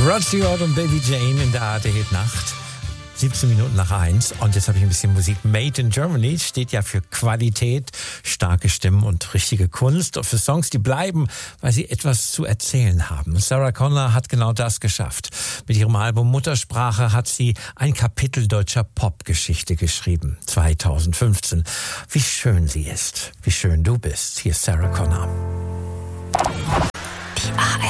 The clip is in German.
Rod Stewart und Baby Jane in der ARD-Hit-Nacht. 17 Minuten nach 1. Und jetzt habe ich ein bisschen Musik. Made in Germany steht ja für Qualität, starke Stimmen und richtige Kunst. Und für Songs, die bleiben, weil sie etwas zu erzählen haben. Sarah Connor hat genau das geschafft. Mit ihrem Album Muttersprache hat sie ein Kapitel deutscher Popgeschichte geschrieben. 2015. Wie schön sie ist. Wie schön du bist. Hier ist Sarah Connor. Die ARD.